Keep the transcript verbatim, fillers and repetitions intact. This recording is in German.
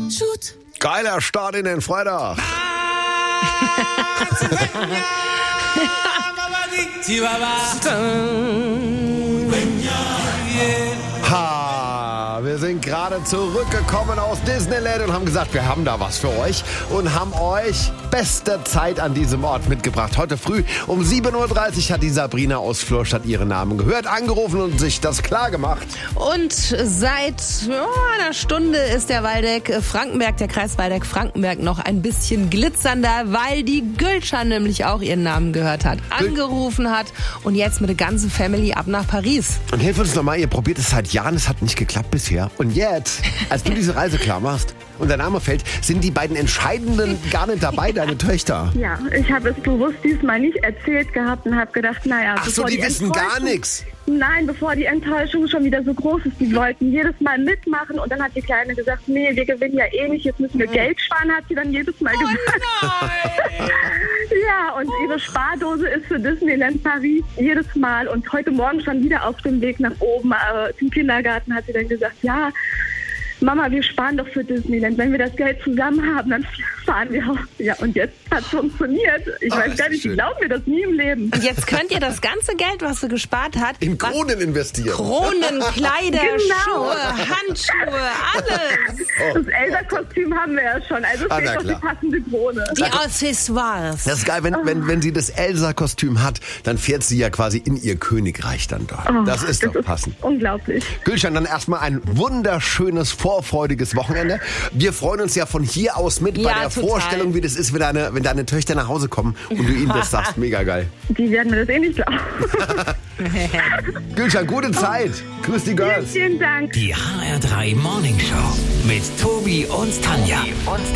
Shoot. Geiler Start in den Freitag. Ha, wir sind gerade zurückgekommen aus Disneyland und haben gesagt, wir haben da was für euch und haben euch beste Zeit an diesem Ort mitgebracht. Heute früh um sieben Uhr dreißig hat die Sabrina aus Florstadt ihren Namen gehört, angerufen und sich das klar gemacht. Und seit oh, einer Stunde ist der Waldeck Frankenberg, der Kreis Waldeck-Frankenberg noch ein bisschen glitzernder, weil die Gülcan nämlich auch ihren Namen gehört hat, angerufen hat und jetzt mit der ganzen Family ab nach Paris. Und hilf uns nochmal, ihr probiert es seit Jahren, es hat nicht geklappt bisher. Und jetzt, als du diese Reise klar machst und dein Name fällt, sind die beiden Entscheidenden gar nicht dabei, deine Töchter. Ja, ich habe es bewusst diesmal nicht erzählt gehabt und habe gedacht, naja... Ach so, die, die wissen gar nichts. Nein, bevor die Enttäuschung schon wieder so groß ist, die wollten jedes Mal mitmachen und dann hat die Kleine gesagt, nee, wir gewinnen ja eh nicht, jetzt müssen wir Geld sparen, hat sie dann jedes Mal gesagt. Oh nein! Ja, und ihre Spardose ist für Disneyland Paris jedes Mal und heute Morgen schon wieder auf dem Weg nach oben äh, zum Kindergarten hat sie dann gesagt, ja, Mama, wir sparen doch für Disneyland. Wenn wir das Geld zusammen haben, dann fahren wir auch. Ja, und jetzt hat es funktioniert. Ich Oh, weiß gar nicht, ich glaube mir das nie im Leben. Und jetzt könnt ihr das ganze Geld, was sie gespart hat, In Kronen investieren. Kronen, Kleider, Genau. Schuhe, Handschuhe, alles. Das Elsa-Kostüm haben wir ja schon. Also Ah, fehlt na noch die klar. passende Krone. Die Accessoires. Das ist geil, wenn, wenn, wenn sie das Elsa-Kostüm hat, dann fährt sie ja quasi in ihr Königreich dann dort. Oh, das ist doch passend. Unglaublich. Gülcan, dann erstmal ein wunderschönes, vorfreudiges Wochenende. Wir freuen uns ja von hier aus mit bei Ja, der total. Vorstellung, wie das ist, wenn deine, wenn deine Töchter nach Hause kommen und du ihnen das sagst. Mega geil. Die werden mir das eh nicht glauben. Gülcan, gute Zeit. Grüß die Girls. Vielen Dank. Die H R drei Morning Show mit Tobi und Tanja. Und